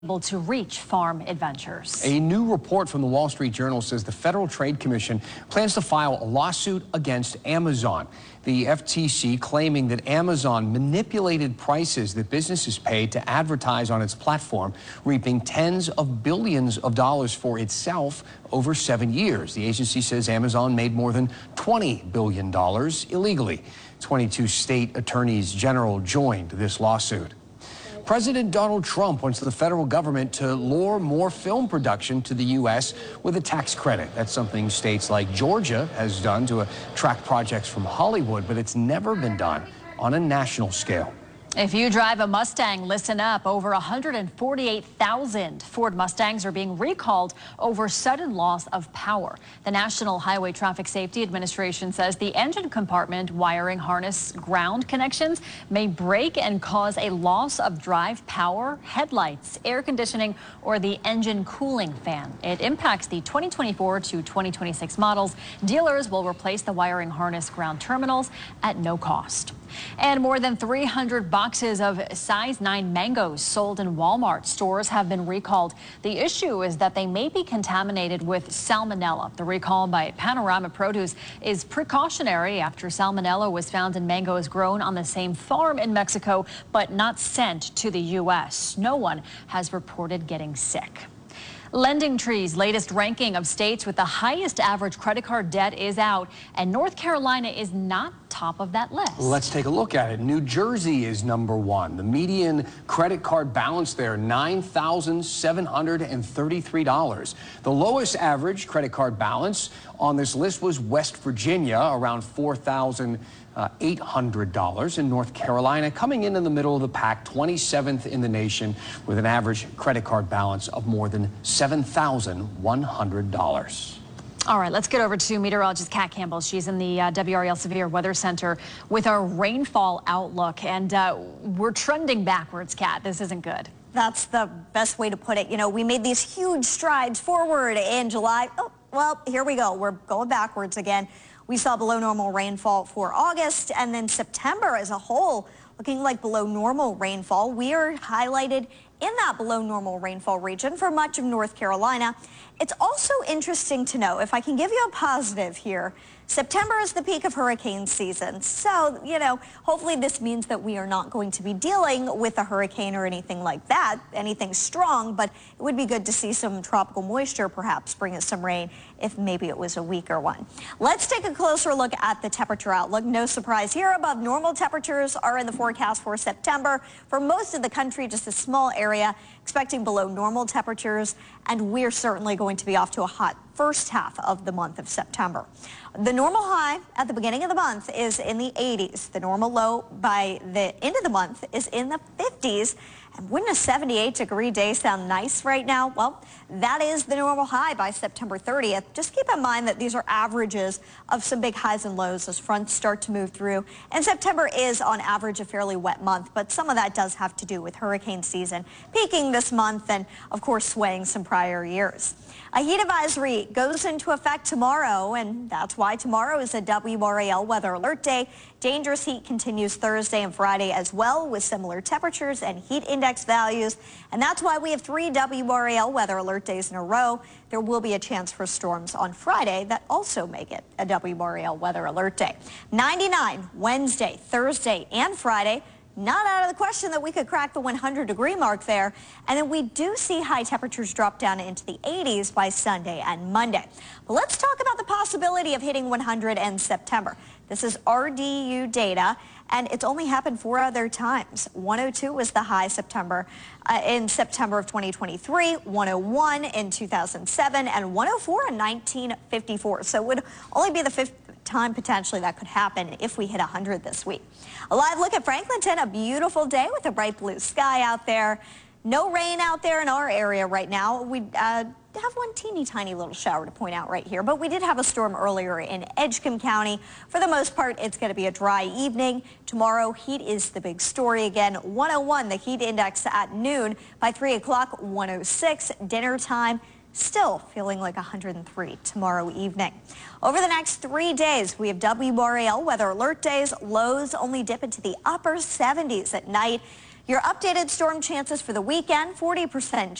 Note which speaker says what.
Speaker 1: able to reach farm adventures.
Speaker 2: A new report from the Wall Street Journal says the Federal Trade Commission plans to file a lawsuit against Amazon. The FTC claiming that Amazon manipulated prices that businesses paid to advertise on its platform, reaping tens of billions of dollars for itself over 7 years. The agency says Amazon made more than $20 billion illegally. 22 state attorneys general joined this lawsuit. President Donald Trump wants the federal government to lure more film production to the U.S. with a tax credit. That's something states like Georgia has done to attract projects from Hollywood, but it's never been done on a national scale.
Speaker 1: If you drive a Mustang, listen up. Over 148,000 Ford Mustangs are being recalled over sudden loss of power. The National Highway Traffic Safety Administration says the engine compartment wiring harness ground connections may break and cause a loss of drive power, headlights, air conditioning, or the engine cooling fan. It impacts the 2024 to 2026 models. Dealers will replace the wiring harness ground terminals at no cost. And more than 300 boxes of size 9 mangoes sold in Walmart stores have been recalled. The issue is that they may be contaminated with salmonella. The recall by Panorama Produce is precautionary after salmonella was found in mangoes grown on the same farm in Mexico, but not sent to the U.S. No one has reported getting sick. LendingTree's latest ranking of states with the highest average credit card debt is out, and North Carolina is not top of that list.
Speaker 2: Let's take a look at it. New Jersey is number one. The median credit card balance there, $9,733. The lowest average credit card balance on this list was West Virginia, around $4,800. In North Carolina, coming in the middle of the pack, 27th in the nation, with an average credit card balance of more than $7,100.
Speaker 1: All right, let's get over to meteorologist Kat Campbell. She's in the WRAL Severe Weather Center with our rainfall outlook. And we're trending backwards, Kat. This isn't good.
Speaker 3: That's the best way to put it. You know, we made these huge strides forward in July. Oh, well, here we go. We're going backwards again. We saw below normal rainfall for August, and then September as a whole looking like below normal rainfall. We are highlighted in that below normal rainfall region for much of North Carolina. It's also interesting to know, if I can give you a positive here, September is the peak of hurricane season. So, you know, hopefully this means that we are not going to be dealing with a hurricane or anything like that, anything strong, but it would be good to see some tropical moisture perhaps bring us some rain if maybe it was a weaker one. Let's take a closer look at the temperature outlook. No surprise here, above normal temperatures are in the forecast for September. For most of the country, just a small area expecting below normal temperatures, and we're certainly going to be off to a hot first half of the month of September. The normal high at the beginning of the month is in the 80s. The normal low by the end of the month is in the 50s. And wouldn't a 78-degree day sound nice right now? Well, that is the normal high by September 30th. Just keep in mind that these are averages of some big highs and lows as fronts start to move through. And September is, on average, a fairly wet month, but some of that does have to do with hurricane season peaking this month and, of course, swaying some prior years. A heat advisory goes into effect tomorrow, and that's why tomorrow is a WRAL weather alert day. Dangerous heat continues Thursday and Friday as well, with similar temperatures and heat index values. And that's why we have 3 WRAL weather alert days in a row. There will be a chance for storms on Friday that also make it a WRAL weather alert day. 99 Wednesday, Thursday, and Friday. Not out of the question that we could crack the 100-degree mark there. And then we do see high temperatures drop down into the 80s by Sunday and Monday. But let's talk about the possibility of hitting 100 in September. This is RDU data, and it's only happened 4 other times. 102 was the high in September of 2023, 101 in 2007, and 104 in 1954. So it would only be the 5th time potentially that could happen if we hit 100 this week. A live look at Franklinton, a beautiful day with a bright blue sky out there. No rain out there in our area right now. We have one teeny tiny little shower to point out right here, but we did have a storm earlier in Edgecombe County. For the most part, it's going to be a dry evening. Tomorrow, heat is the big story again. 101, the heat index at noon. By 3 o'clock, 106, dinner time. Still feeling like 103 tomorrow evening. Over the next 3 days, we have WRAL weather alert days. Lows only dip into the upper 70s at night. Your updated storm chances for the weekend, 40%